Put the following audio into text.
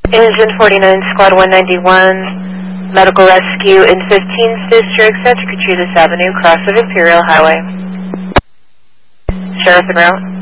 Engine 49, Squad 191, medical rescue in 15th District, Santa Cruz Avenue, cross of Imperial Highway. Sheriff en route.